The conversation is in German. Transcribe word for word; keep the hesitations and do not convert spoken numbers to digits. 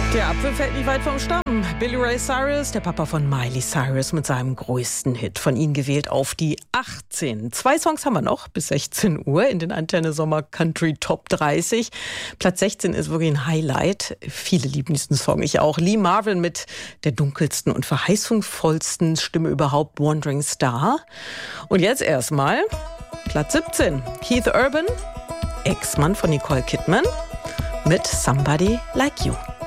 Der Apfel fällt nicht weit vom Stamm. Billy Ray Cyrus, der Papa von Miley Cyrus, mit seinem größten Hit. Von ihm gewählt auf die achtzehn. Zwei Songs haben wir noch bis sechzehn Uhr in den Antenne Sommer Country Top dreißig. Platz sechzehn ist wirklich ein Highlight. Viele lieben diesen Song, ich auch. Lee Marvin mit der dunkelsten und verheißungsvollsten Stimme überhaupt, Wandering Star. Und jetzt erstmal Platz siebzehn. Keith Urban, Ex-Mann von Nicole Kidman, mit Somebody Like You.